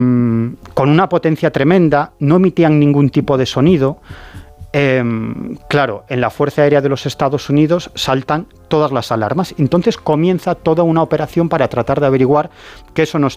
con una potencia tremenda, no emitían ningún tipo de sonido. Claro, en la Fuerza Aérea de los Estados Unidos saltan todas las alarmas. Entonces comienza toda una operación para tratar de averiguar qué son